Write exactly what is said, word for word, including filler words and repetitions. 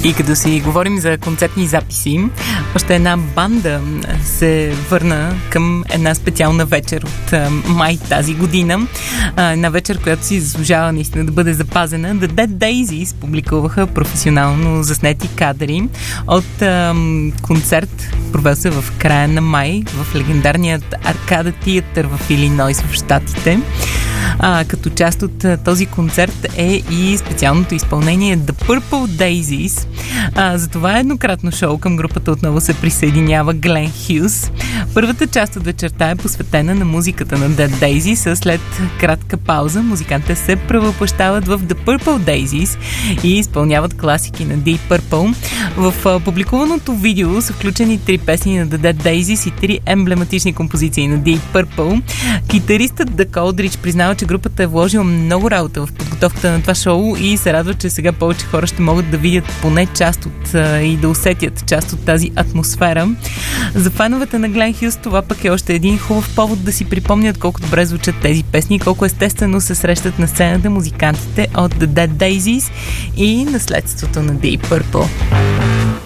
И като си говорим за концертни записи, още една банда се върна към една специална вечер от а, май тази година. А, една вечер, която си заслужава наистина да бъде запазена. The Dead Daisies публикуваха професионално заснети кадри от а, концерт, провел се в края на май в легендарният Аркада Театър в Илинойс в щатите. А, като част от а, този концерт е и специалното изпълнение The Purple Daisies. А, за това еднократно шоу към групата отново се присъединява Глен Хюс. Първата част от вечерта е посветена на музиката на Dead Daisies. След кратка пауза музикантите се превъплъщават в The Purple Daisies и изпълняват класики на Deep Purple. В а, публикуваното видео са включени три песни на The Dead Daisies и три емблематични композиции на Deep Purple. Китаристът Дък Олдрич признава, че групата е вложила много работа в подготовката на това шоу и се радва, че сега повече хора ще могат да видят поне част от а, и да усетят част от тази атмосфера. За фановете на Глен Хюс това пък е още един хубав повод да си припомнят колко добре звучат тези песни и колко естествено се срещат на сцената музикантите от The Dead Daisies и наследството на Deep Purple.